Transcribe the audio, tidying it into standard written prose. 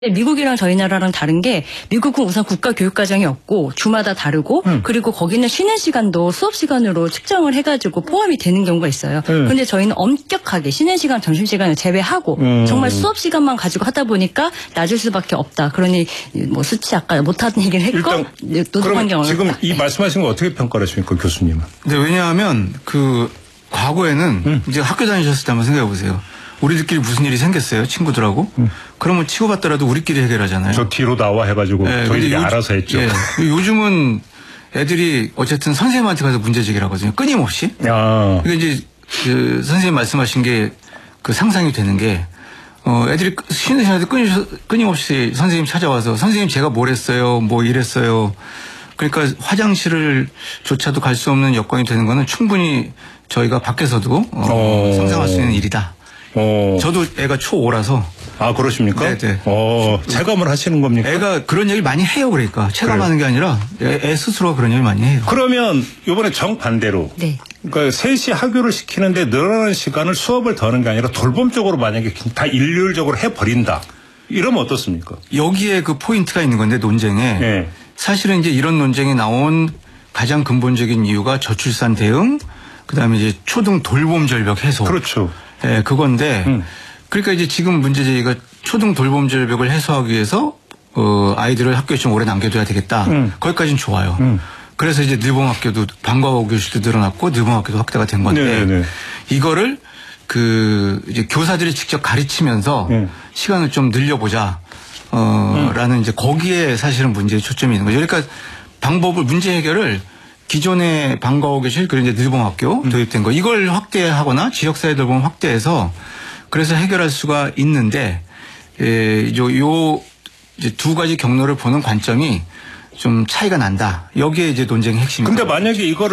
미국이랑 저희 나라랑 다른 게 미국은 우선 국가교육과정이 없고 주마다 다르고 그리고 거기는 쉬는 시간도 수업 시간으로 측정을 해가지고 포함이 되는 경우가 있어요. 근데 저희는 엄격하게 쉬는 시간, 점심시간을 제외하고 정말 수업 시간만 가지고 하다 보니까 낮을 수밖에 없다. 그러니 뭐 수치 아까 못하는 얘기를 했고 노동환경 지금 이 말씀하신 거 어떻게 평가를 하십니까, 교수님은? 네, 왜냐하면 과거에는 이제 학교 다니셨을 때 한번 생각해 보세요. 우리들끼리 무슨 일이 생겼어요, 친구들하고. 그러면 치고받더라도 우리끼리 해결하잖아요. 저 뒤로 나와 해가지고 네, 저희들이 알아서 했죠. 네, 요즘은 애들이 어쨌든 선생님한테 가서 문제 제기를 하거든요. 끊임없이. 그러니까 이제 그 선생님 말씀하신 게 그 상상이 되는 게 애들이 쉬는 시간에 끊임없이 선생님 찾아와서 선생님 제가 뭘 했어요, 뭐 이랬어요. 그러니까 화장실을 조차도 갈 수 없는 여건이 되는 거는 충분히 저희가 밖에서도 상상할 수 있는 일이다. 저도 애가 초5라서. 아, 그러십니까? 네네. 체감을 하시는 겁니까? 애가 그런 얘기를 많이 해요, 그러니까. 체감하는 게 아니라 애 스스로가 그런 얘기를 많이 해요. 그러면 이번에 정반대로. 네. 그러니까 셋이 학교를 시키는데 늘어나는 시간을 수업을 더 하는 게 아니라 돌봄적으로 만약에 다 일률적으로 해버린다. 이러면 어떻습니까? 여기에 그 포인트가 있는 건데, 논쟁에. 네. 사실은 이제 이런 논쟁이 나온 가장 근본적인 이유가 저출산 대응, 그 다음에 이제 초등 돌봄 절벽 해소. 그렇죠. 네, 그건데. 그러니까 이제 지금 문제 제기가 초등 돌봄 절벽을 해소하기 위해서 아이들을 학교에 좀 오래 남겨둬야 되겠다. 거기까지는 좋아요. 그래서 이제 늘봉학교도 방과후 교실도 늘어났고 늘봉학교도 확대가 된 건데 네네. 이거를 이제 교사들이 직접 가르치면서 시간을 좀 늘려보자. 라는 이제 거기에 사실은 문제의 초점이 있는 거죠. 그러니까 문제 해결을 기존의 방과후 교실 그리고 이제 늘봉학교 도입된 거 이걸 확대하거나 지역사회 돌봄 확대해서 그래서 해결할 수가 있는데 이제 두 가지 경로를 보는 관점이 좀 차이가 난다. 여기에 이제 논쟁의 핵심입니다. 근데 만약에 이거를